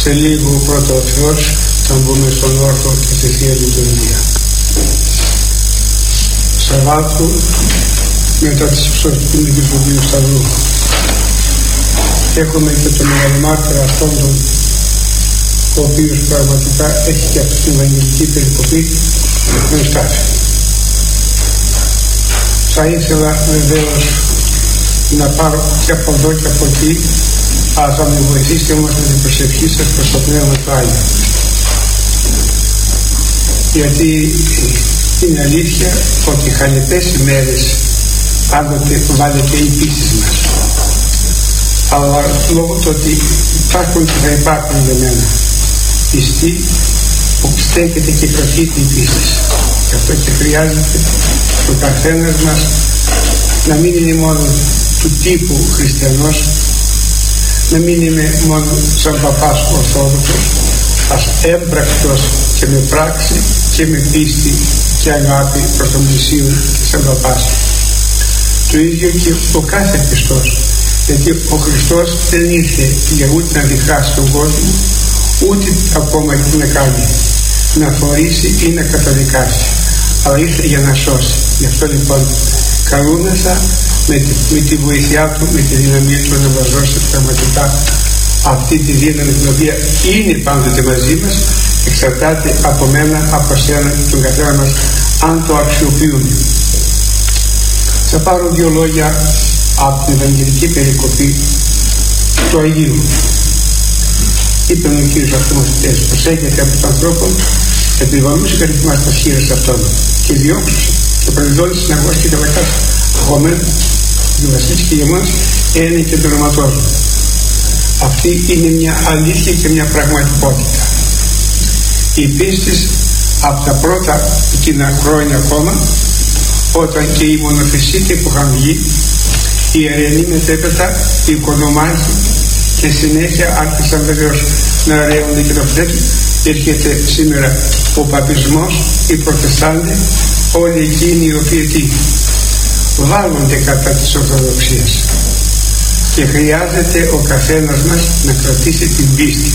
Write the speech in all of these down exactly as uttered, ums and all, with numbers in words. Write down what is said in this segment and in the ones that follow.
σε λίγο πρώτα ο Θεός θα μπούμε στον όρθο και τη Θεία Λειτουργία. Σαββάτου μετά τις ψωμίες του Αγίου Σταυρού έχουμε και τον μεγαλομάρτυρα αυτόν τον, ο οποίος πραγματικά έχει και αυτή την Ευαγγελική περικοπή με στάφη. Θα ήθελα βεβαίως να πάρω και από εδώ και από εκεί, αλλά θα με βοηθήσετε όμως με την προσευχή σας προς το Πνεύμα του Άγιο. Γιατί είναι αλήθεια ότι χαλεπές ημέρες πάντοτε βάλετε η πίστη μας. Αλλά λόγω του ότι υπάρχουν και θα υπάρχουν για μένα πιστοί που στέκεται και κρατείται η πίστη. Γι' αυτό και χρειάζεται ο καθένας μας να μην είναι μόνο του τύπου χριστιανός, να μην είναι μόνο σαν παπάς ορθόδοξος, ας έμπρακτος και με πράξη και με πίστη και αγάπη προς τον πλησίον και σαν παπάς. Το ίδιο και ο κάθε πιστός, γιατί ο Χριστός δεν ήρθε για ούτε να διχάσει τον κόσμο, ούτε ακόμα και να κάνει, να φορήσει ή να καταδικάσει, αλλά ήρθε για να σώσει. Γι' αυτό λοιπόν καλούμεθα με τη, με τη βοήθειά του, με τη δύναμη του να μας δώσει πραγματικά αυτή τη δύναμη την οποία είναι πάντοτε μαζί μας, εξαρτάται από μένα, από σένα, τον καθένα μας, αν το αξιοποιούν. Θα πάρω δύο λόγια από την Ευαγγελική περικοπή του Αγίου. Είπε ο Κύριος αυτομαθητές, προσέχετε από τον ανθρώπων, επιβαλούς και ρυθμάς τα χείρας αυτών και διώξουσε και προδιδώνει συναγώς και τελακάς χωμέν του βασίλης και για μας είναι και το ονοματός. Αυτή είναι μια αλήθεια και μια πραγματικότητα. Η πίστη από τα πρώτα εκείνα χρόνια ακόμα, όταν και οι μονοφυσίτοι που είχαν βγει, οι ιερενοί μετέπειτα, οι οικονομάρχοι και συνέχεια άρχισαν βεβαίως να ρέονται και να φταίρουν. Έρχεται σήμερα ο παπισμός, οι προτεστάντες, όλοι εκείνοι οι οποίοι τι, βάλλονται κατά της Ορθοδοξίας. Και χρειάζεται ο καθένας μας να κρατήσει την πίστη.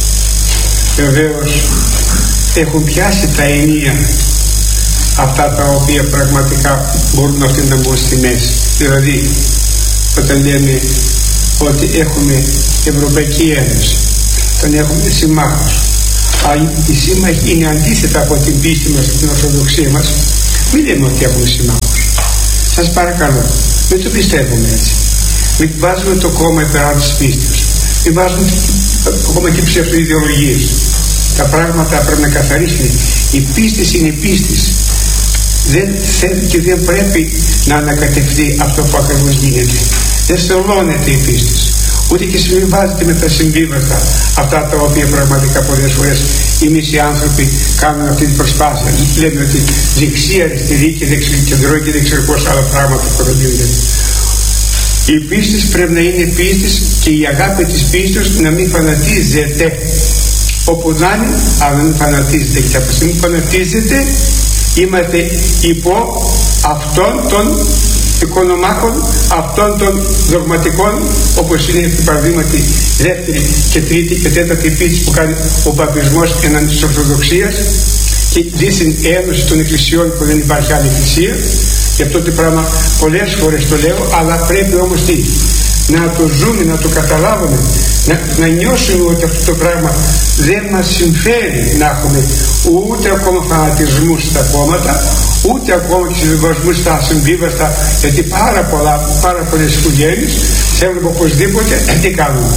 Βεβαίως έχουν πιάσει τα ενία αυτά τα οποία πραγματικά μπορούν αυτοί να μπουν στη μέση. Δηλαδή όταν λέμε ότι έχουμε Ευρωπαϊκή Ένωση, όταν έχουμε συμμάχους, αλλά οι σύμμαχοι είναι αντίθετα από την πίστη μας, την Ορθοδοξία μας, μην λέμε ότι έχουμε συμμάχους. Σας παρακαλώ, μην το πιστεύουμε έτσι. Μην βάζουμε το κόμμα υπερά της πίστης. Μην βάζουμε ακόμα και ψευτοειδεολογίες. Τα πράγματα πρέπει να καθαρίσουν. Η πίστη είναι πίστη. Δεν θέλει και δεν πρέπει να ανακατευτεί αυτό που ακριβώς γίνεται. Δεν στολώνεται η πίστη. Ούτε και συμβιβάζεται με τα συμβίβαστα, αυτά τα οποία πραγματικά πολλές φορές εμείς οι άνθρωποι κάνουν αυτή την προσπάθεια. Λέμε ότι δεξιά, αριστερή και δεξιοκεντρό και δεν ξέρω πόσα άλλα πράγματα που δεν γίνεται. Η πίστη πρέπει να είναι πίστη και η αγάπη της πίστης να μην φανατίζεται. Όπου να είναι, αλλά να μην φανατίζεται. Και από τη στιγμή που φανατίζεται, είμαστε υπό αυτών των οικονομάκων, αυτών των δογματικών, όπως είναι η παραδείγματι δεύτερη και τρίτη και τέταρτη πίστη που κάνει ο παπισμός εναντί της Ορθοδοξίας και δίθεν ένωση των εκκλησιών που δεν υπάρχει άλλη εκκλησία. Γι' αυτό το πράγμα πολλές φορές το λέω, αλλά πρέπει όμως τι, να το ζούμε, να το καταλάβουμε, να, να νιώσουμε ότι αυτό το πράγμα δεν μας συμφέρει να έχουμε ούτε ακόμα φανατισμούς στα κόμματα, ούτε ακόμα και συμβιβασμούς στα συμβίβαστα, γιατί πάρα πολλά, πάρα πολλές οικογένειες θέλουν οπωσδήποτε τι κάνουν.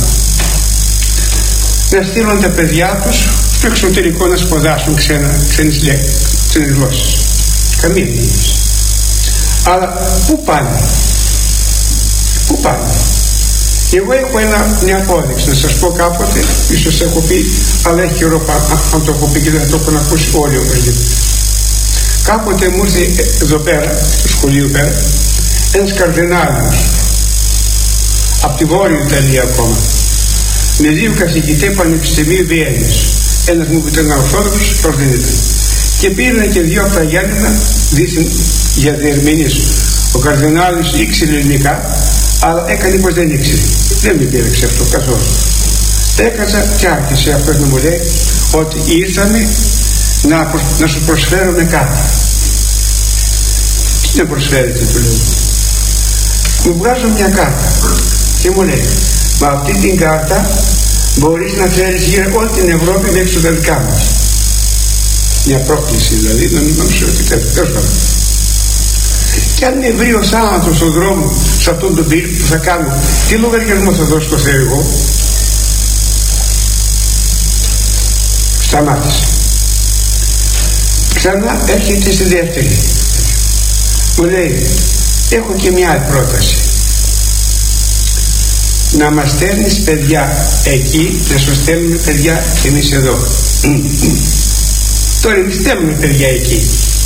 Να στείλουν τα παιδιά τους στο εξωτερικό να σπουδάσουν ξένα, ξένες, ξένες γλώσσες. Καμία μήνυση. Αλλά πού πάνε, πού πάνε. Εγώ έχω ένα, μια απόδειξη να σας πω κάποτε, ίσως έχω πει, αλλά έχει καιρό αν το έχω πει και δεν το έχουν ακούσει όλοι οπωσδήποτε. Κάποτε μου ήρθε εδώ πέρα, στο σχολείο πέρα, ένας καρδινάλιος από τη Βόρεια Ιταλία ακόμα, με δύο καθηγητές πανεπιστημίου Βιέννης. Ένας μου ήταν ορθόδοξος, αυτός δεν ήταν. Και πήραν και δύο από τα Γιάννηνα δίθεν για διερμηνείς. Ο καρδινάλιος ήξερε ελληνικά, αλλά έκανε πως δεν ήξερε. Δεν με πήραξε αυτό καθόλου. έκατσα και άρχισε αυτός να μου λέει ότι ήρθαμε να, να σου προσφέρουμε κάτι. Τι να προσφέρετε, του λέω. Μου βγάζω μια κάρτα και μου λέει, με αυτή την κάρτα μπορείς να φέρεις γύρω όλη την Ευρώπη μέχρι στα δικά μας. Μια πρόκληση δηλαδή, να μην μας επιτρέπει. Και αν με βρει ο θάνατος στον δρόμο, σε αυτόν τον πύργο που θα κάνω, τι λογαριασμό θα δώσω στο Θεό εγώ? Σταμάτησε. Ξανά έρχεται στη δεύτερη. Μου λέει, έχω και μια άλλη πρόταση. Να μας στέλνεις παιδιά εκεί, να σου στέλνουμε παιδιά εμείς εδώ. Τώρα εμείς στέλνουμε παιδιά εκεί.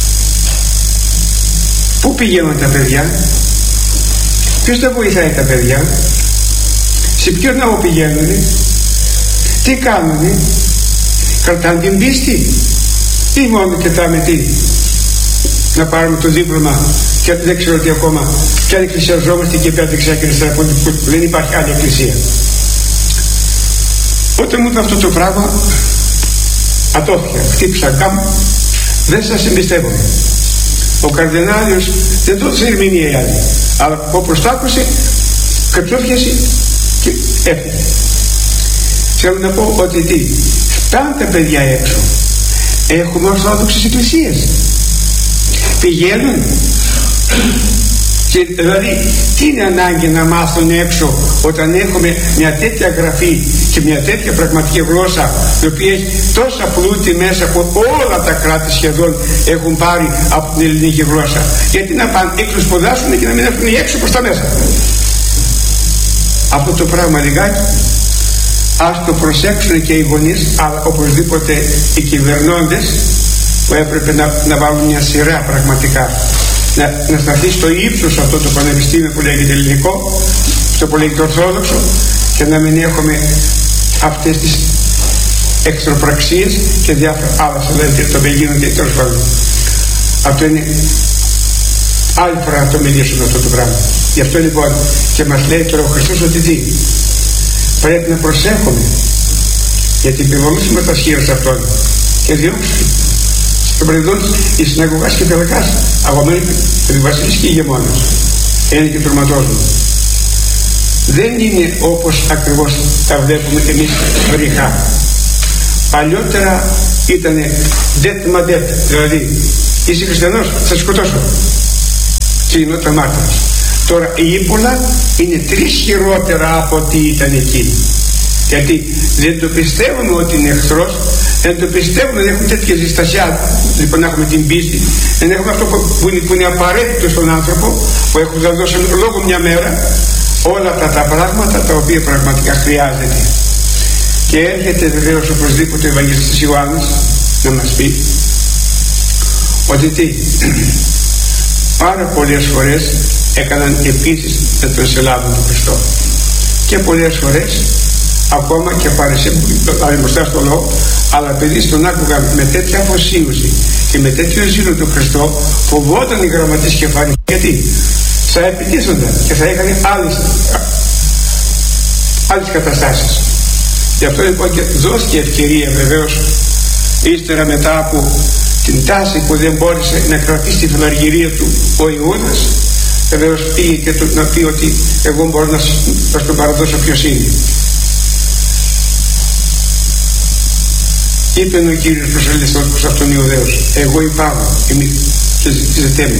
Πού πηγαίνουν τα παιδιά? Ποιος τα βοηθάει τα παιδιά? Σε ποιο ναό πηγαίνουνε? Τι κάνουνε? Κρατάνε την πίστη ή μόνο κοιτάμε τι? Να πάρουμε το δίπλωμα και δεν ξέρω τι ακόμα, και αν εκκλησιαζόμαστε και πέρα δεξιά και αριστερά, που δεν υπάρχει άλλη εκκλησία. Όταν μου είπε αυτό το πράγμα, ατόφια, χτύπησα καμ, δεν σας εμπιστεύομαι. Ο καρδινάλιος δεν το έδωσε ερμηνεία η άλλη, αλλά όπως το άκουσε, κατσόφιασε και έφυγε. Θέλω να πω ότι τι, φτάνουν τα παιδιά έξω. Έχουμε ορθόδοξες εκκλησίες. Πηγαίνουν. Και δηλαδή τι είναι ανάγκη να μάθουν έξω όταν έχουμε μια τέτοια γραφή και μια τέτοια πραγματική γλώσσα, η οποία έχει τόσα πλούτη μέσα που όλα τα κράτη σχεδόν έχουν πάρει από την ελληνική γλώσσα? Γιατί να πάνε έξω σπουδάσουν και να μην έρθουν έξω προς τα μέσα? Αυτό το πράγμα λιγάκι ας το προσέξουν και οι γονείς, αλλά οπωσδήποτε οι κυβερνώντες που έπρεπε να, να βάλουν μια σειρά πραγματικά, να, να σταθεί στο ύψος αυτό το πανεπιστήμιο που λέγεται ελληνικό, αυτό που λέγεται ορθόδοξο, και να μην έχουμε αυτές τις εξτροπραξίες και διάφορα άλλα δηλαδή το γίνονται τέλος πάντων. Αυτό είναι άλλη φορά να το μιλήσουμε αυτό το πράγμα. Γι' αυτό λοιπόν και μας λέει τώρα ο Χριστός ότι τι, πρέπει να προσέχουμε, γιατί επιβολήσουμε τα σχέδια σε αυτόν και διώξουμε στον προϊόν η συναγωγάς και πελακάς αγωμένη επί βασιλής και ηγεμόνας, είναι και τροματός. Δεν είναι όπως ακριβώς τα βλέπουμε εμείς βρυχά. Παλιότερα ήτανε death ma death, δηλαδή είσαι χριστιανός, θα σκοτώσω, και γινόταν μάρτυρας. Τώρα η ύπουλα είναι τρεις χειρότερα από ό,τι ήταν εκεί, γιατί δεν το πιστεύουμε ότι είναι εχθρός, δεν το πιστεύουμε, δεν έχουμε τέτοια ζεστασιά, λοιπόν να έχουμε την πίστη, δεν έχουμε αυτό που είναι, που είναι απαραίτητο στον άνθρωπο, που έχουν να δώσει λόγω μια μέρα όλα αυτά τα πράγματα τα οποία πραγματικά χρειάζεται. Και έρχεται βεβαίως οπωσδήποτε ο Ευαγγελιστής Ιωάννης να μας πει ότι τι, πάρα πολλές φορές έκαναν επίσης να τον συλλάβουν τον Χριστό, και πολλές φορές ακόμα και πάρεσε μπροστά στο λόγο, αλλά επειδή στον άκουγα με τέτοια αφοσίωση και με τέτοιο ζήλο του Χριστό, φοβόταν οι γραμματείς και φανείς, γιατί θα επιτίθονταν και θα είχαν άλλες, άλλες καταστάσεις. Γι' αυτό λοιπόν και δώθηκε ευκαιρία βεβαίως ύστερα μετά από την τάση που δεν μπόρεσε να κρατήσει τη φιλαργυρία του ο Ιούδας, βεβαίως πήγε και του, να πει ότι εγώ μπορώ να σας τον παραδώσω ποιος είναι. Είπε ο Κύριος προσελιστός προς αυτόν Ιουδαίος, εγώ υπάρχω και ζητήσετε με,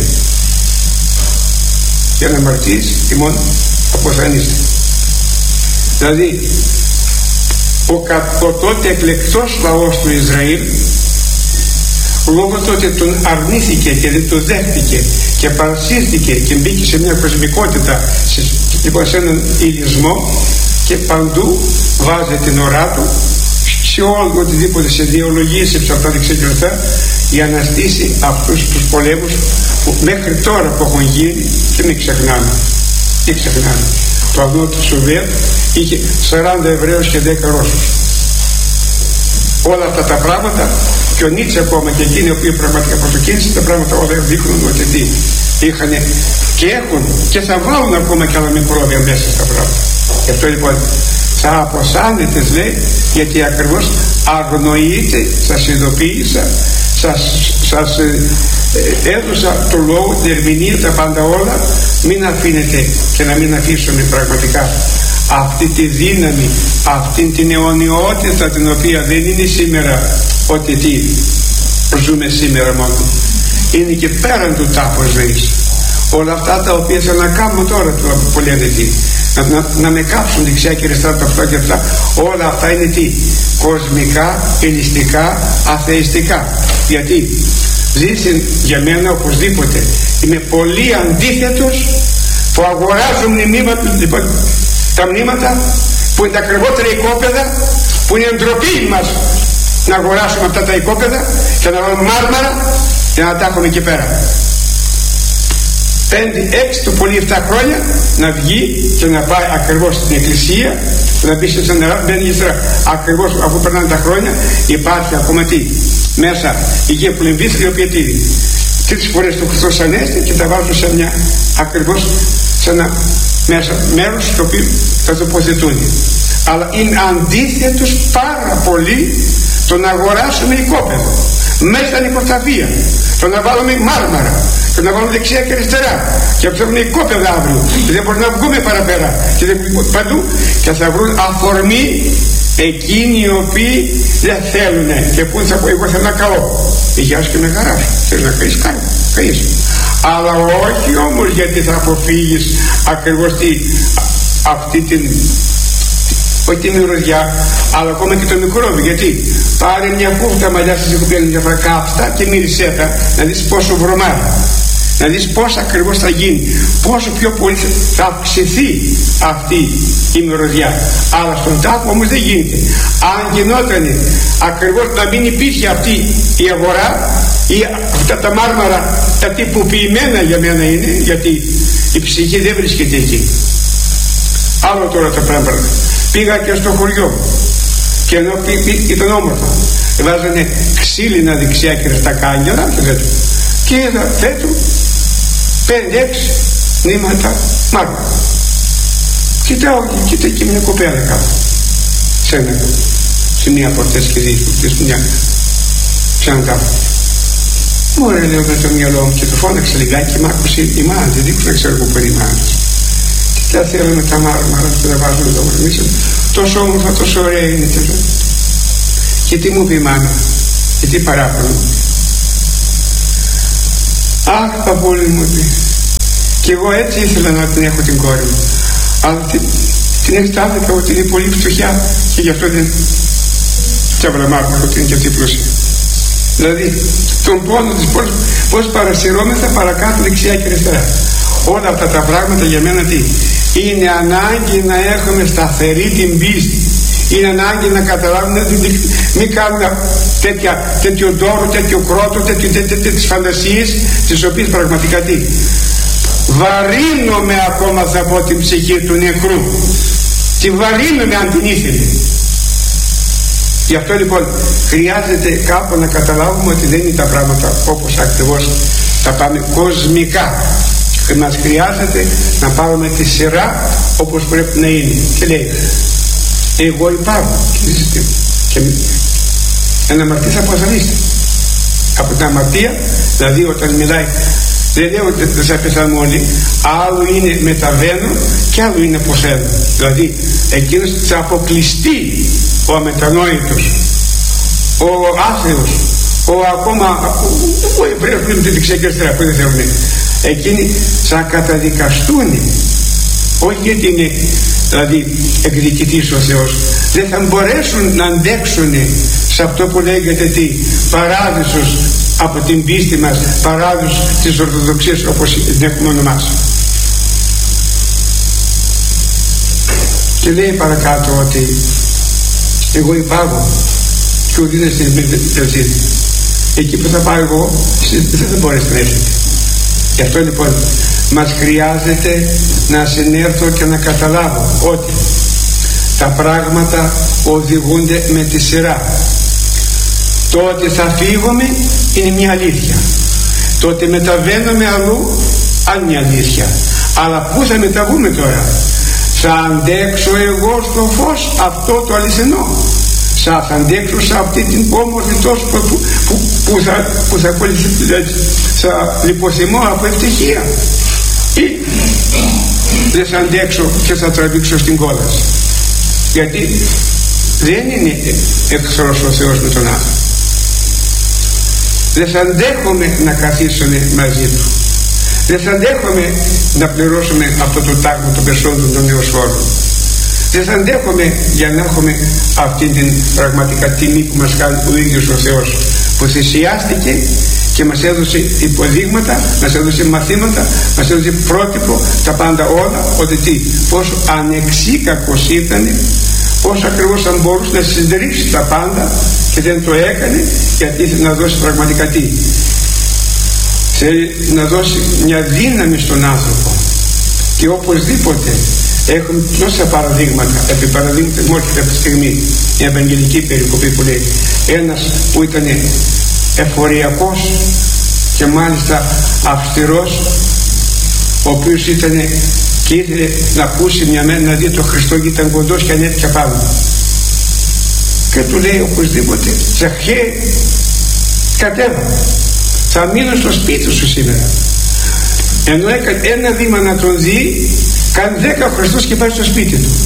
για να μαρτύρεις ημών αποθανείστε. Δηλαδή ο, ο τότε εκλεκτός λαός του Ισραήλ, λόγω τότε τον αρνήθηκε και δεν το δέχτηκε και παρασύρθηκε και μπήκε σε μια κοσμικότητα, σε, λοιπόν, σε έναν ηλισμό, και παντού βάζει την ωρά του σε όλο οτιδήποτε, σε ιδεολογίες, σε ψαρτά δεξιά και αριστερά, για να στήσει αυτούς τους πολέμους που μέχρι τώρα που έχουν γίνει, και μην ξεχνάμε, μην ξεχνάμε, το αγνό του Σοβιέτ είχε σαράντα Εβραίους και δέκα Ρώσους. Όλα αυτά τα πράγματα, και ο Νίτσε ακόμα και εκείνοι οι οποίοι πραγματικά πρωτοκίνησαν τα πράγματα, όλα δείχνουν ότι τι είχαν και έχουν και θα βάλουν ακόμα και άλλα μικρόβια μέσα στα πράγματα. Γι' αυτό λοιπόν θα αποσάνετε, λέει, γιατί ακριβώς αγνοείτε, σας ειδοποίησα, σας, σας ε, ε, έδωσα το λόγο, την ερμηνεία, τα πάντα όλα. Μην αφήνετε και να μην αφήσουμε πραγματικά αυτή τη δύναμη, αυτή την αιωνιότητα, την οποία δεν είναι σήμερα ότι τι ζούμε σήμερα μόνο, είναι και πέραν του τάφου ζωής. Όλα αυτά τα οποία θέλω να κάνουμε τώρα που λένε τι, να, να, να με κάψουν δεξιά και αριστερά το αυτό και αυτά, όλα αυτά είναι τι, κοσμικά, ελιστικά, αθεϊστικά. Γιατί ζήσει για μένα οπωσδήποτε, είμαι πολύ αντίθετος που αγοράζουν μνήματα, λοιπόν, τα μνήματα που είναι τα ακριβότερα οικόπεδα, που είναι ντροπή μας να αγοράσουμε αυτά τα οικόπεδα και να βάλουμε μάρμαρα και να τα έχουμε εκεί πέρα. Πέντε, έξι το πολύ εφτά χρόνια να βγει και να πάει ακριβώς στην εκκλησία, να μπει σε νερά, μπαίνει ύστερα ακριβώς αφού περνάνε τα χρόνια, υπάρχει ακόμα τι μέσα η Αγία Πολεμβήθρια, η οποία τι τρεις φορές το Χριστός Ανέστη και τα βάζουν σε μια ακριβώς σε ένα μέσα μέρος στο οποίο θα τοποθετούν. Αλλά είναι αντίθετος πάρα πολύ το να αγοράσουμε οικόπεδο μέσα στην οικοσταφία, το να βάλουμε μάρμαρα, το να βάλουμε δεξιά και αριστερά, και θα βρουν οικόπεδα αύριο και δεν μπορούμε να βγούμε παραπέρα και δεν, παντού, και θα βρουν αφορμή εκείνοι οι οποίοι δεν θέλουν και που θα πω εγώ θέλω να καώ. Γεια σου και με χαρά σου, θέλεις να καείς, κάνω, καείς, αλλά όχι όμως γιατί θα αποφύγεις ακριβώς τι, αυτή την, όχι τη μυρωδιά, αλλά ακόμα και το μικρόβιο. Γιατί πάρε μια κούφτα μαλλιά στις οικοπέλες, μια φρακάφτα και μύρισέ τα, να δεις πόσο βρωμάει, να δεις πώς ακριβώς θα γίνει, πόσο πιο πολύ θα αυξηθεί αυτή η μυρωδιά. Αλλά στον τάφο όμως δεν γίνεται. Αν γινόταν ακριβώς να μην υπήρχε αυτή η αγορά ή αυτά τα μάρμαρα, τα τυποποιημένα για μένα είναι, γιατί η ψυχή δεν βρίσκεται εκεί. Άλλο τώρα το πράγμα. Πήγα και στο χωριό και ενώ ήταν όμορφο, βάζανε ξύλινα δεξιά και στα κάγκελα και είδα θέτω πέντε έξι νήματα μάρμαρα. Κοιτάω και κοίτα και μια κοπέλα κάπου σε ένα, σε μια από αυτές και δύο και σε μια ξανά. Μωρέ, λέω με το μυαλό μου, και το φώναξε λιγάκι και μ' άκουσε η μάνα, δεν δείχνω να ξέρω που είναι η μάνα. Και τα θέλαμε τα μάρμαρα και τα βάζουμε εδώ μέσα, τόσο όμορφα, τόσο ωραία είναι. Και τι μου πει η μάνα, και τι παράπονο. Αχ, παππούλη μου πει, και εγώ έτσι ήθελα να την έχω την κόρη μου, αλλά την, την αισθάνθηκα ότι είναι πολύ φτωχιά και γι' αυτό δεν τσαμπραμάρμαρα ότι είναι και αυτή πλούσια. Δηλαδή τον πόνο της πώς, πώς παρασυρώμεθα παρακάτω δεξιά και αριστερά. Όλα αυτά τα πράγματα για μένα τι είναι, ανάγκη να έχουμε σταθερή την πίστη, είναι ανάγκη να καταλάβουμε, μην κάνουμε τέτοια, τέτοιο ντόρο, τέτοιο κρότο, τέτοιο, τέτοιο, τέτοιες φαντασίες, τις οποίες πραγματικά τι βαρύνομαι ακόμα, θα πω, την ψυχή του νεκρού, τη βαρύνομαι αν την ήθελε. Γι' αυτό λοιπόν χρειάζεται κάπου να καταλάβουμε ότι δεν είναι τα πράγματα όπως ακριβώς τα πάμε κοσμικά. Μας χρειάζεται να πάρουμε τη σειρά όπως πρέπει να είναι. Και λέει, εγώ υπάρχω και, και εν αμαρτία θα αποθανείστε. Από την αμαρτία, δηλαδή όταν μιλάει, δεν λέω ότι δεν θα πεθάνουμε όλοι, άλλο είναι μεταβαίνω και άλλο είναι αποθαίνω. Δηλαδή εκείνος θα αποκλειστεί ο αμετανόητος, ο άθεος, ο ακόμα ο Εβραίος που είναι την δεξιά και αριστερά που δεν θέλουν, εκείνοι θα καταδικαστούν, όχι γιατί είναι δηλαδή εκδικητής ο Θεός, δεν θα μπορέσουν να αντέξουν σε αυτό που λέγεται τι παράδεισος από την πίστη μας, παράδεισος της Ορθοδοξίας όπως την έχουμε ονομάσει. Και λέει παρακάτω ότι εγώ υπάγω και ο δίνες στην Περσίδη, εκεί που θα πάω εγώ δεν θα μπορέσετε να έρθετε. Γι' αυτό λοιπόν μας χρειάζεται να συνέρθω και να καταλάβω ότι τα πράγματα οδηγούνται με τη σειρά. Το ότι θα φύγουμε είναι μια αλήθεια, το ότι μεταβαίνουμε αλλού άλλη μια αλήθεια. Αλλά πού θα μεταβούμε τώρα? θα αντέξω εγώ στο φως αυτό το αληθινό, θα αντέξω σε αυτή την όμορφη τόσο που, που, που, που θα, που θα, θα λιποθυμώ από ευτυχία, ή δεν θα αντέξω και θα τραβήξω στην κόλαση, γιατί δεν είναι εχθρός ο Θεός με τον άνθρωπο. Δεν θα αντέχομαι να καθίσουμε μαζί του, δεν θα αντέχομαι να πληρώσουμε αυτό το τάγμα των περισσότερων των νεοσφόρων, δεν θα αντέχομαι για να έχουμε αυτή την πραγματικά τιμή που μας κάνει ο ίδιος ο Θεός, που θυσιάστηκε και μας έδωσε υποδείγματα, μας έδωσε μαθήματα, μας έδωσε πρότυπο, τα πάντα όλα, ότι τι, πόσο ανεξίκακος ήταν, πόσο ακριβώς αν μπορούσε να συντρίψει τα πάντα και δεν το έκανε, γιατί ήθελε να δώσει πραγματικά τι, θέλει να δώσει μια δύναμη στον άνθρωπο. Και οπωσδήποτε έχουμε τόσα παραδείγματα, επί παραδείγματα μόλις αυτή τη στιγμή η Ευαγγελική περικοπή που λέει ένας που ήταν εφοριακός και μάλιστα αυστηρός, ο οποίος ήταν και ήθελε να ακούσει μια μέρα, να δει το Χριστό και ήταν κοντός και ανέβηκε πάνω και του λέει οπωσδήποτε, Ζαχέ, κατέβα, θα μείνω στο σπίτι σου σήμερα. Ενώ έκανε ένα βήμα να τον δει, κάνει δέκα ο Χριστός και πάει στο σπίτι του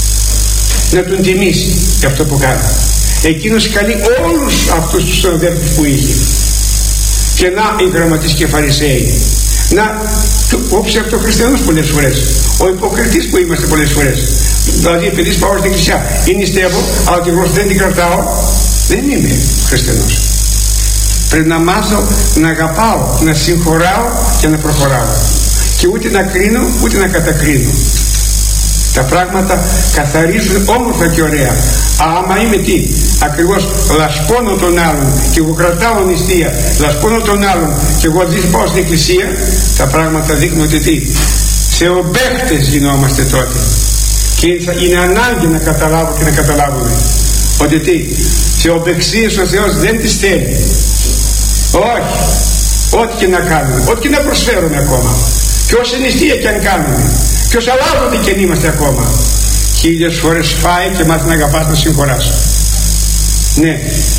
να τον τιμήσει για αυτό που κάνει. Εκείνος καλεί όλους αυτούς τους αδέρφους που είχε, και να οι γραμματείς και φαρισαίοι, να ο ψευτοχριστιανός πολλές φορές, ο υποκριτής που είμαστε πολλές φορές, δηλαδή επειδή πάω στην εκκλησιά ή νηστεύω αλλά τη γλώσσα δεν την κρατάω, δεν είμαι χριστιανός. Πρέπει να μάθω να αγαπάω, να συγχωράω και να προχωράω, και ούτε να κρίνω ούτε να κατακρίνω. Τα πράγματα καθαρίζουν όμορφα και ωραία. Άμα είμαι τι, ακριβώς λασπώνω τον άλλον και εγώ κρατάω νηστεία, λασπώνω τον άλλον και εγώ δεν πάω στην εκκλησία, τα πράγματα δείχνουν ότι τι, θεομπαίχτες γινόμαστε τότε. Και είναι ανάγκη να καταλάβω και να καταλάβουμε ότι τι, θεομπαιξίες ο Θεός δεν τις θέλει. Όχι, ό,τι και να κάνουμε, ό,τι και να προσφέρουμε ακόμα, και όση νηστεία και αν κάνουμε, και όσα λάβονται και αν είμαστε ακόμα, χίλιες φορές φάει και μάθει να αγαπάς, να συγχωράς. Ναι,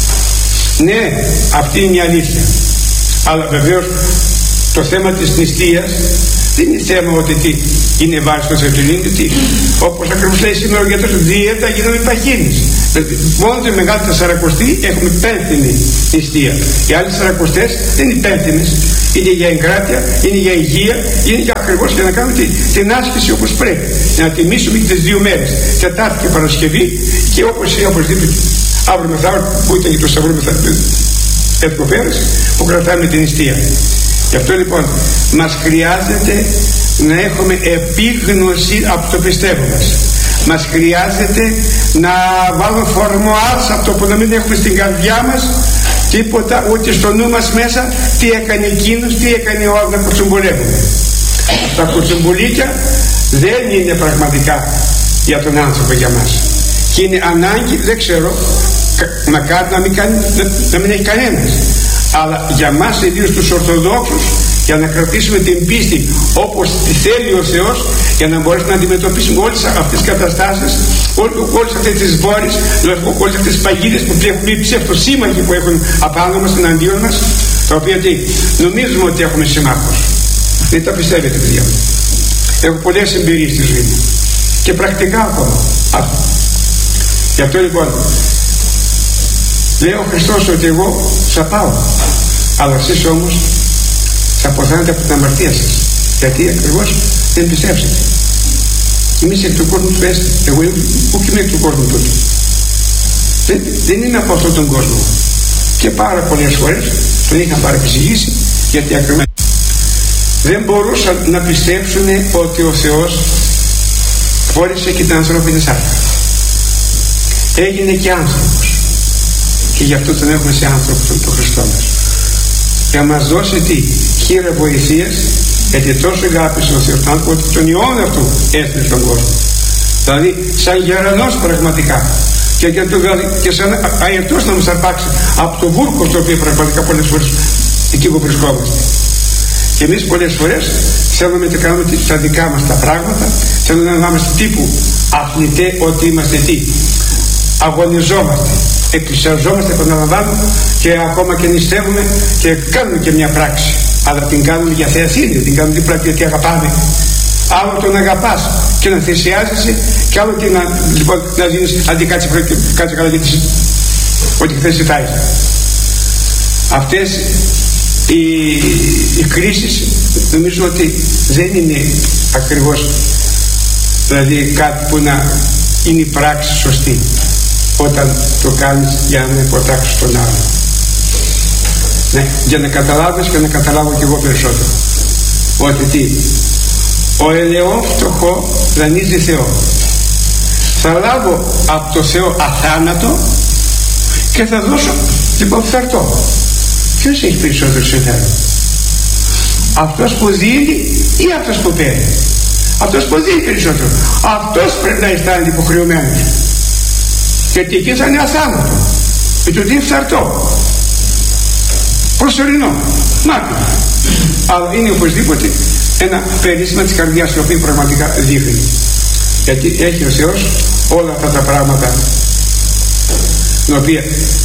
ναι, αυτή είναι η αλήθεια. Αλλά βεβαίως το θέμα της νηστείας δεν είναι θέμα ότι τι είναι βάρος στο είναι τι, όπως ακριβώς λέει σήμερα ο γιατρός, δίαιτα γίνονται παχύνεις. Μόνο τη μεγάλη τεσσαρακοστή έχουμε πένθυμη νηστεία. Οι άλλοι τεσσαρακοστές δεν είναι πένθυμες, είναι για εγκράτεια, είναι για υγεία, είναι για ακριβώς για να κάνουμε την άσκηση όπως πρέπει, για να τιμήσουμε και τις δύο μέρες, Τετάρτη και Παρασκευή, και όπως είναι οπωσδήποτε αύριο μεθαύριο που ήταν και το Σταυρό Εβδομέρες που κρατάμε την νηστεία. Γι' αυτό λοιπόν μας χρειάζεται να έχουμε επίγνωση από το πιστεύω μας. Μας χρειάζεται να βάλουμε φορμοάρς από το που να μην έχουμε στην καρδιά μας τίποτα, ούτε στο νου μας μέσα τι έκανε εκείνος, τι έκανε ο άλλος, να κουτσουμπολεύουμε. Τα κουτσουμπολίκια δεν είναι πραγματικά για τον άνθρωπο, για μας, και είναι ανάγκη, δεν ξέρω, μακάρι να μην, κάνει, να, να μην έχει κανένας, αλλά για μας ιδίως τους Ορθοδόξους, για να κρατήσουμε την πίστη όπως τη θέλει ο Θεός, για να μπορέσουμε να αντιμετωπίσουμε όλες αυτές τις καταστάσεις, όλες αυτές τις βόρειες, όλες αυτές τις παγίδες που έχουν, οι ψευτοσύμμαχοι που έχουν απάνω μας, εναντίον μας, τα οποία τι, νομίζουμε ότι έχουμε συμμάχους. Δεν τα πιστεύετε, παιδιά μου. Έχω πολλές εμπειρίες στη ζωή μου και πρακτικά ακόμα. Αυτό. Γι' αυτό λοιπόν λέει ο Χριστός ότι εγώ θα πάω, αλλά εσείς όμως θα αποθάνετε από την αμαρτία σας, γιατί ακριβώς δεν πιστεύσατε. Εμείς εκ του κόσμου του έστε, εγώ όχι είμαι εκ του κόσμου τούτου, δεν, δεν είμαι από αυτόν τον κόσμο, και πάρα πολλές φορές τον είχαν παρεξηγήσει, γιατί ακριβώς δεν μπορούσαν να πιστέψουν ότι ο Θεός φόρησε και την ανθρώπινη σάρκα, έγινε και άνθρωπος, και γι' αυτό τον έχουμε σε άνθρωπο τον, τον Χριστό μας, για να μας δώσει τι, χείρα βοηθείας, γιατί τόσο αγάπησε ο Θεός τον άνθρωπο ότι τον Υιόν αυτού έστειλε στον κόσμο, δηλαδή σαν γερανός πραγματικά, και, και, και σαν αερτός να μας αρπάξει από το βούρκο στο οποίο πραγματικά πολλές φορές εκεί που βρισκόμαστε. Και εμείς πολλές φορές θέλουμε να κάνουμε τα δικά μας τα πράγματα, θέλουμε να είμαστε τύπου αθλητέ, ότι είμαστε τι, αγωνιζόμαστε, εκκλησιαζόμαστε, επαναλαμβάνουμε, και ακόμα και νηστεύουμε και κάνουμε και μια πράξη, αλλά την κάνουμε για θεασύνη, την κάνουμε την πράξη γιατί αγαπάμε. Άλλο το να αγαπάς και να θυσιάζεσαι, και άλλο και να, λοιπόν, να δίνεις αντί κάτσε, κάτσε καλά γιατί ότι χθες ζητάει. Αυτές οι, οι κρίσεις νομίζω ότι δεν είναι ακριβώς, δηλαδή κάτι που να είναι η πράξη σωστή όταν το κάνεις για να υποτάξεις τον άλλο. Ναι, για να καταλάβεις και να καταλάβω κι εγώ περισσότερο ότι τι, ο ελαιόν φτωχό δανείζει Θεό. Θα λάβω από το Θεό αθάνατο και θα δώσω λοιπόν φθαρτό. Ποιος έχει περισσότερο συμφέρον, αυτός που δίνει ή αυτός που παίρνει? Αυτός που δίνει περισσότερο, αυτός πρέπει να αισθάνεται υποχρεωμένος, γιατί εκεί θα είναι αθάνατο και του δίνει φθαρτό, προσωρινό, μάτι, αλλά είναι οπωσδήποτε ένα περίσσημα της καρδιάς, το οποίο πραγματικά δείχνει, γιατί έχει ο Θεός όλα αυτά τα πράγματα τα οποία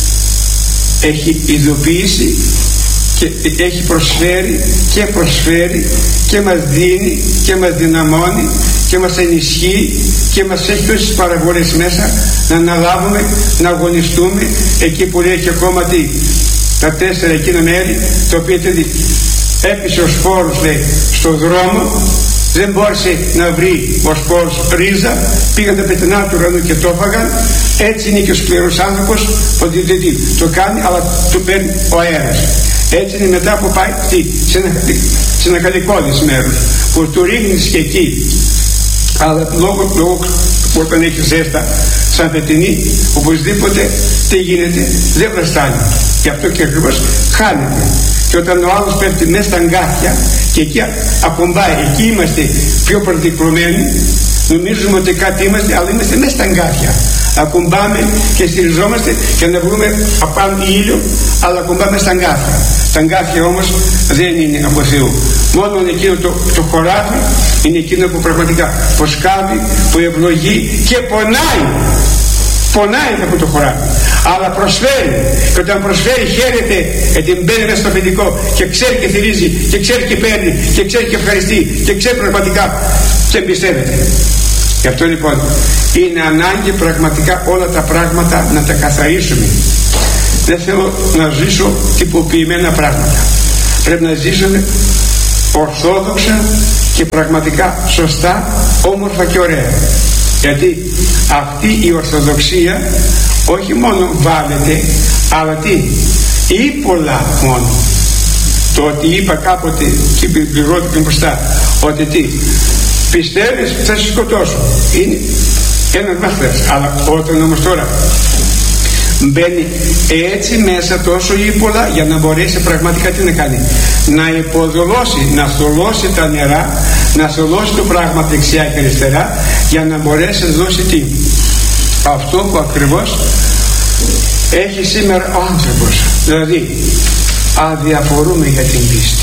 έχει ειδοποιήσει και έχει προσφέρει και προσφέρει και μας δίνει και μας δυναμώνει και μας ενισχύει και μας έχει τόσες παραβολές μέσα να αναλάβουμε, να αγωνιστούμε εκεί που λέει και ακόμα τι, τα τέσσερα εκείνα μέρη, τα οποία έπεισε ο σπόρος, λέει, στον δρόμο, δεν μπόρεσε να βρει ο σπόρος ρίζα, πήγαν τα πετεινά του ουρανού και το έφαγαν. Έτσι είναι και ο σκληρός άνθρωπος, ότι δεν το κάνει αλλά του παίρνει ο αέρας. Έτσι είναι μετά που πάει σε ένα, σε ένα καλικόδης μέρος που του ρίχνεις και εκεί, αλλά λόγω, λόγω που όταν έχει ζέστα σαν πετεινή, οπωσδήποτε τι γίνεται, δεν βραστάνει, γι' αυτό και ακριβώς χάνεται. Και όταν ο άλλος πέφτει μέσα στα αγκάθια και εκεί ακουμπάει, εκεί είμαστε πιο προτυκλωμένοι, νομίζουμε ότι κάτι είμαστε, αλλά είμαστε μέσα στα αγκάθια, ακουμπάμε και στηριζόμαστε και να βρούμε απάνω ήλιο, αλλά ακουμπάμε στα αγκάθια. Τα αγκάθια όμως δεν είναι από Θεού. Μόνο εκείνο το, το χωράφι είναι εκείνο που πραγματικά προσκάβει, που ευλογεί και πονάει. Πονάει από το χωράφι, αλλά προσφέρει, και όταν προσφέρει χαίρεται, γιατί μπαίνει μέσα στο αφεντικό και ξέρει και θυρίζει και ξέρει και παίρνει και ξέρει και ευχαριστεί και ξέρει πραγματικά και εμπιστεύεται. Γι' αυτό λοιπόν είναι ανάγκη πραγματικά όλα τα πράγματα να τα καθαρίσουμε. Δεν θέλω να ζήσω τυποποιημένα πράγματα, πρέπει να ζήσουμε ορθόδοξα και πραγματικά σωστά, όμορφα και ωραία. Γιατί αυτή η ορθοδοξία όχι μόνο βάλετε, αλλά τι, ύπολα μόνο. Το ότι είπα κάποτε και πληρώθηκε μπροστά, ότι τι, πιστεύεις θα σε σκοτώσω, είναι ένας μαθητής, αλλά όταν όμως τώρα μπαίνει έτσι μέσα τόσο ύπολα για να μπορέσει πραγματικά τι να κάνει, να υποδολώσει, να θολώσει τα νερά, να θολώσει το πράγμα δεξιά και αριστερά, για να μπορέσει να δώσει τι, αυτό που ακριβώς έχει σήμερα ο άνθρωπος, δηλαδή αδιαφορούμε για την πίστη,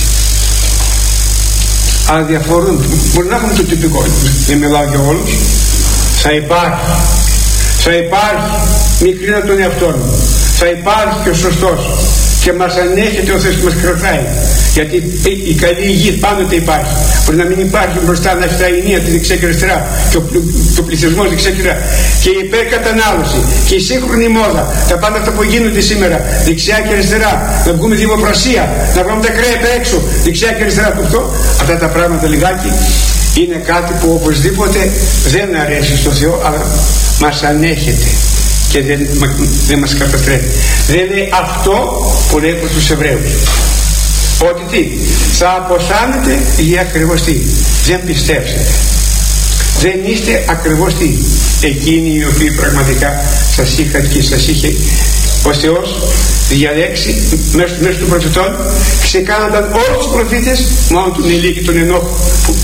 αδιαφορούμε. Μπορεί να έχουμε το τυπικό, δεν μιλάω για όλους, θα υπάρχει θα υπάρχει, μη κρίνω τον εαυτό μου, θα υπάρχει και ο σωστός και μας ανέχεται ο Θεός και μας κρατάει, γιατί η καλή υγεία πάντοτε υπάρχει. Μπορεί να μην υπάρχει μπροστά, να έχει τα ενία τη δεξιά και αριστερά και ο, το πληθυσμός δεξιά και αριστερά και η υπερκατανάλωση και η σύγχρονη μόδα, τα πάντα αυτά που γίνονται σήμερα δεξιά και αριστερά, να βγούμε δημοπρασία, να βγούμε τα κρέα απ' έξω δεξιά και αριστερά, το αυτό, αυτά τα πράγματα λιγάκι είναι κάτι που οπωσδήποτε δεν αρέσει στο Θεό, αλλά μας ανέχεται και δεν, δεν μας καταστρέφει. Δεν είναι αυτό που λέει προς τους Εβραίους, ότι τι, θα αποθάνετε για ακριβώς τι, δεν πιστεύσετε, δεν είστε ακριβώς τι, εκείνοι οι οποίοι πραγματικά σας είχαν και σας είχε ο Θεός διαλέξει μέσω, μέσω των προφητών, ξεκάνονταν όλους τους προφήτες, μόνο τον Ηλί και τον Ενόχ που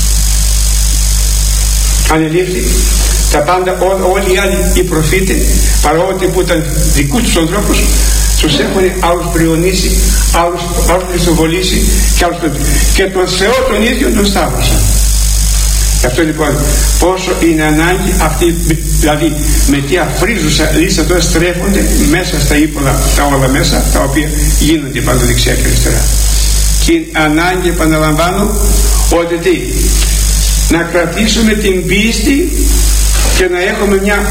ανελήφθη, τα πάντα ό, όλοι οι άλλοι οι προφήτες, παρότι που ήταν δικούς τους ανθρώπους, τους έχουν άλλους πριονίσει, άλλους, άλλους λισοβολήσει και άλλους τον... και τον Θεό τον ίδιο τον σταύρωσαν. Γι' αυτό λοιπόν πόσο είναι ανάγκη αυτοί, δηλαδή με τι αφρίζουσα λίστα τώρα στρέφονται μέσα στα ύπολα τα όλα μέσα, τα οποία γίνονται πάντα δεξιά και αριστερά. Και ανάγκη, επαναλαμβάνω, ότι τι, να κρατήσουμε την πίστη και να έχουμε μια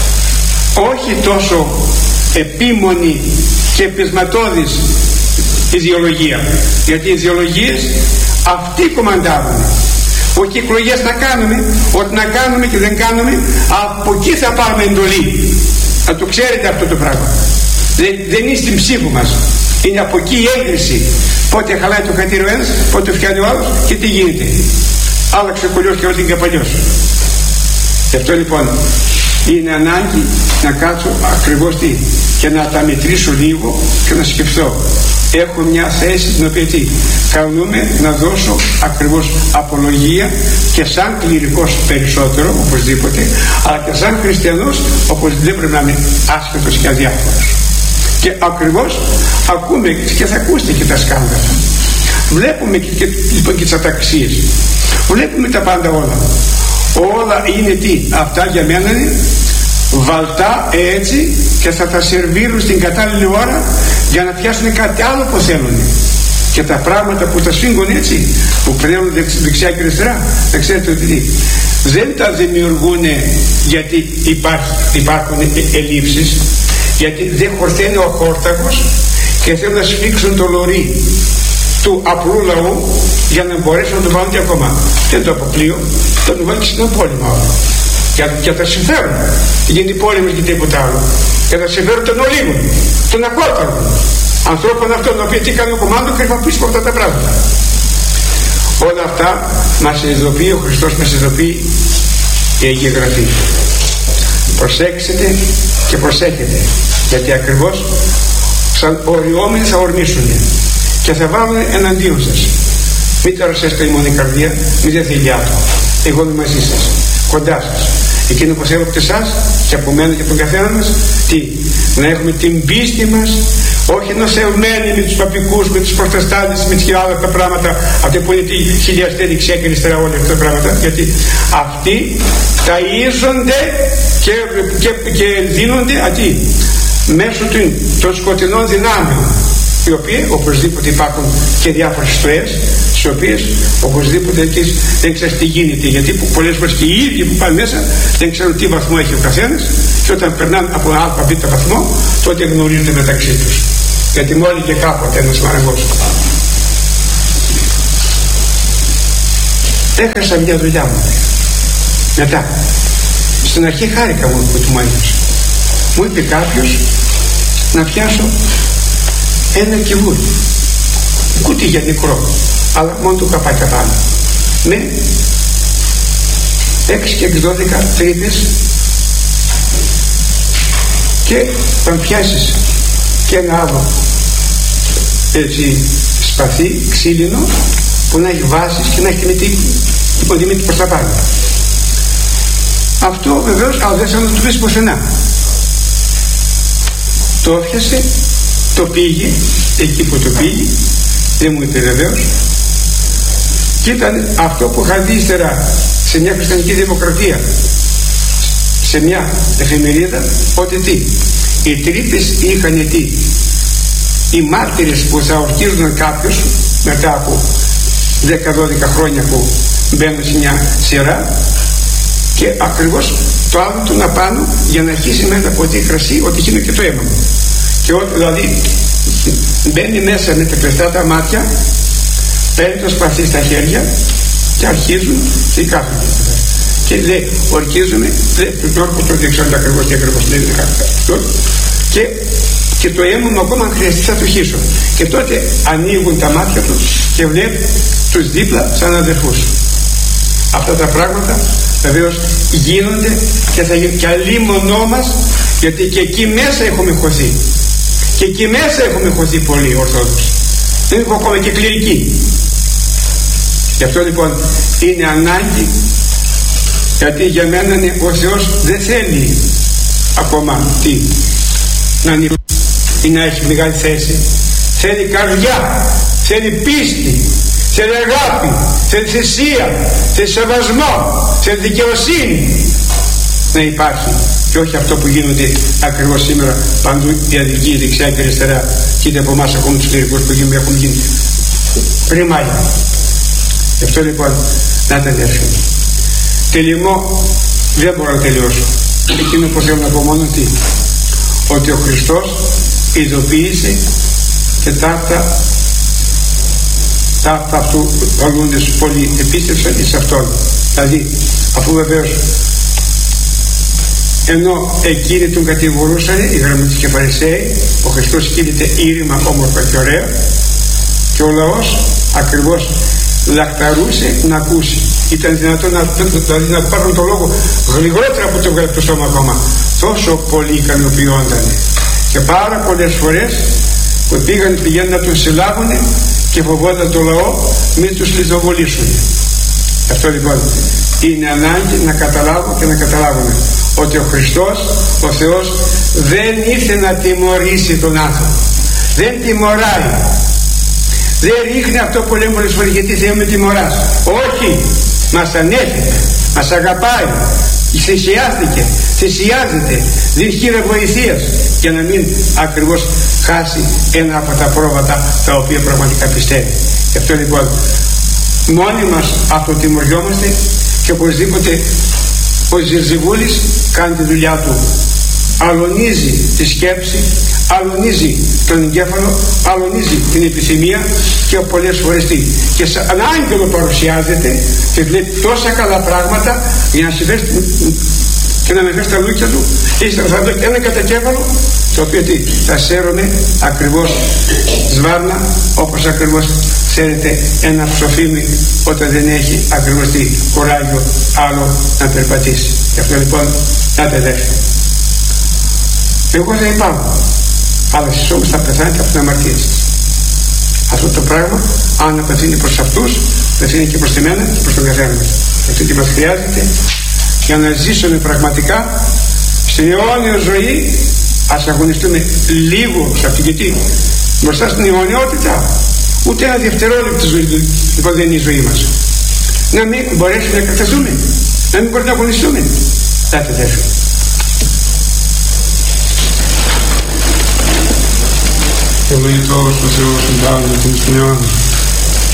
όχι τόσο επίμονη και πεισματώδης ιδεολογία, γιατί οι ιδεολογίες αυτοί κομμαντάρουν. Όχι εκλογές να κάνουμε, ότι να κάνουμε και δεν κάνουμε, από εκεί θα πάρουμε εντολή. Να το ξέρετε αυτό το πράγμα. Δεν, δεν είναι στην ψήφο μας, είναι από εκεί η έγκριση. Πότε χαλάει το χατήρι ο ένας, πότε φτιάνει ο άλλος και τι γίνεται. Άλλαξε ο κολλιός και ό,τι είναι καπαλιός. Γι' αυτό λοιπόν είναι ανάγκη να κάτσω ακριβώς τι, και να τα μετρήσω λίγο και να σκεφτώ. Έχω μια θέση την οποία τι, καλούμε να δώσω ακριβώς απολογία και σαν κληρικός περισσότερο οπωσδήποτε, αλλά και σαν χριστιανός οπωσδήποτε δεν πρέπει να είμαι άσχετος και αδιάφορος. Και ακριβώς ακούμε και θα ακούσετε και τα σκάνδαλα, βλέπουμε και, και, λοιπόν, και τις αταξίες, βλέπουμε τα πάντα όλα. Όλα είναι τι, αυτά για μένα είναι βαλτά έτσι και θα τα σερβίρουν στην κατάλληλη ώρα για να πιάσουν κάτι άλλο που θέλουν. Και τα πράγματα που τα σφίγγουν έτσι, που πνέουν δεξιά και αριστερά, να ξέρετε ότι τι, δεν τα δημιουργούν γιατί υπάρχει, υπάρχουν ελλείψεις, γιατί δεν χορταίνει ο χόρτακος και θέλουν να σφίξουν το λωρί του απλού λαού για να μπορέσουν να το βάλουν και ακόμα. Δεν το αποκλείω, το βάλουν και στον πόλεμο. Για, για τα συμφέρον. Γίνεται πόλεμος και τίποτα άλλο. Για τα συμφέρον των ολίγων, των ακόταρων ανθρώπων αυτών, οι οποίοι τι κάνουν κομμάτι κρυφά πίσω από αυτά τα πράγματα. Όλα αυτά μας ειδοποιεί, ο Χριστός μας ειδοποιεί η Αγία Γραφή. Προσέξτε και προσέχετε, γιατί ακριβώς σαν οριόμενοι θα ορμήσουν και θα βάλουν εναντίον σας. Μην ταρασσέστε η μόνη καρδία, μην δεν θέλει άτομο. Εγώ είμαι μαζί σας, κοντά σας. Εκείνο που θέλω από εσάς και από μένα και από τον καθένα μας, τι, να έχουμε την πίστη μας, όχι νοσευμένοι με τους παπικούς, με τους προτεστάντες, με τις και άλλα τα πράγματα, αυτοί που είναι τη χιλιαστή δεξιά και αριστερά, όλα αυτά τα πράγματα, γιατί αυτοί ταΐζονται και, και, και δίνονται αντί, μέσω των, των σκοτεινών δυνάμεων, οι οποίοι οπωσδήποτε υπάρχουν και διάφορες στοές, στις οποίες οπωσδήποτε εκεί δεν ξέρεις τι γίνεται, γιατί πολλές φορές και οι ίδιοι που πάνε μέσα δεν ξέρουν τι βαθμό έχει ο καθένας, και όταν περνάνε από ένα α β βαθμό τότε γνωρίζονται μεταξύ τους, γιατί μόλι και κάποτε ένας μαραγός. Έχασα μια δουλειά μου μετά. Στην αρχή χάρηκα μου που του μάλισα. Μου είπε κάποιος να πιάσω ένα κιβούρι, κουτί για νεκρό, αλλά μόνο το καπάκια πάνω, με έξι και δώδεκα τρύπες, και αν πιάσεις και ένα άλλο έτσι σπαθί ξύλινο που να έχει βάσεις και να έχει την υποδημήτη προς τα πάνω. Αυτό βεβαίως, αλλά δεν θα το πεις πουθενά. Το έφτιασε, το πήγε εκεί που το πήγε, δεν μου είπε βεβαίως, και ήταν αυτό που είχα δει ύστερα σε μια χριστιανική δημοκρατία, σε μια εφημερίδα, ότι τι, οι τρύπες είχαν τι, οι μάρτυρες που θα ορκίζονταν κάποιους μετά από δέκα δώδεκα χρόνια που μπαίνουν σε μια σειρά, και ακριβώς το άλλο του να πάνω για να αρχίσει με ένα ποτήρι κρασί ότι γίνει και το αίμα μου. Και ό, δηλαδή μπαίνει μέσα με τα κλειστά τα μάτια, παίρνει το σπαθί στα χέρια και αρχίζουν και κάθονται. Και λέει, ορκίζουμε, λέει, το όρκο το διεξόντα ακριβώς και ακριβώς λέει, και, και το αίμα μου ακόμα αν χρειαστεί θα το χύσω. Και τότε ανοίγουν τα μάτια του και βλέπει τους δίπλα σαν αδερφούς. Αυτά τα πράγματα βεβαίως γίνονται και θα γίνουν και αλίμονό μας, γιατί και εκεί μέσα έχουμε χωθεί. Και εκεί μέσα έχουμε χωθεί πολύ Ορθόδοξοι. Δεν έχω ακόμα και κληρικοί. Γι' αυτό λοιπόν είναι ανάγκη, γιατί για μένα ο Θεός δεν θέλει ακόμα τι, να ανοίγει ή να έχει μεγάλη θέση. Θέλει καρδιά, θέλει πίστη, θέλει αγάπη, θέλει θυσία, θέλει σεβασμό, θέλει δικαιοσύνη να υπάρχει, και όχι αυτό που γίνονται ακριβώς σήμερα παντού διαδική, δεξιά και αριστερά. Κοίτα από εμάς ακόμη τους κληρικούς που γίνουν, έχουν γίνει πριμάλια. Γι' αυτό λοιπόν, να τα αδέρφια, τελειωμό δεν μπορώ να τελειώσω. Εκείνο που θέλω να πω μόνο τι, ότι ο Χριστός ειδοποίησε και ταύτα ταύτα αυτού καλούντες πολλοί επίστευσαν εις αυτόν. Δηλαδή, αφού βεβαίως ενώ εκείνοι τον κατηγορούσαν, οι γραμματικοί και φαρισαίοι, ο Χριστός κοίταται ήρημα, όμορφα και ωραία, και ο λαός ακριβώς λαχταρούσε να ακούσει. Ήταν δυνατόν να, δηλαδή να πάρουν το λόγο γρηγορότερα από το βγάλει το σώμα ακόμα. Τόσο πολύ ικανοποιούνταν. Και πάρα πολλές φορές που πήγαν, πηγαίνουν να τον συλλάβουν και φοβόταν το λαό μην τους λιθοβολήσουν. Αυτό λοιπόν είναι ανάγκη να καταλάβω και να καταλάβουμε ότι ο Χριστός, ο Θεός, δεν ήρθε να τιμωρήσει τον άνθρωπο. Δεν τιμωράει. Δεν ρίχνει αυτό που λέμε πολλές φορές, γιατί Θεέ με τιμωράς. Όχι, μας ανέφερε, μας αγαπάει, θυσιάστηκε, θυσιάζεται, δίνει χείρα βοηθείας για να μην ακριβώς χάσει ένα από τα πρόβατα τα οποία πραγματικά πιστεύει. Γι' αυτό λοιπόν μόνοι μας αυτοτιμωριόμαστε, και οπωσδήποτε ο Ζερζιβούλης κάνει τη δουλειά του. Αλωνίζει τη σκέψη, αλωνίζει τον εγκέφαλο, αλωνίζει την επιθυμία, και πολλές φορές τι, και σαν άγγελο παρουσιάζεται και βλέπει τόσα καλά πράγματα για να συμφέρει και να με φέρει στα λούκια του, ή θα δει ένα κατακέφαλο το οποίο τι, θα σέρωνε ακριβώς σβάρνα, όπως ακριβώς ξέρετε ένα ψοφίμι όταν δεν έχει ακριβώς τι κουράγιο άλλο να περπατήσει. Γι' αυτό λοιπόν να τεδέφει. Εγώ δεν υπάρχω, αλλά εσείς όμως θα πεθάνετε από την αμαρτία σας. Αυτό το πράγμα, αν απευθύνει προς αυτούς, απευθύνει και προς τη μένα και προς τον καθένα μας. Αυτό τι μας χρειάζεται για να ζήσουμε πραγματικά στην αιώνια ζωή. Ας αγωνιστούμε λίγο σε αυτή, γιατί μπροστά στην αιωνιότητα ούτε ένα δευτερόλεπτο ζωή λοιπόν δεν είναι η ζωή μας. Να μην μπορέσουμε να καταστούμε, να μην μπορούμε να αγωνιστούμε. Δάτε δέφη. Ευλογητός ο Θεός συντάλλον την στην αιώνα.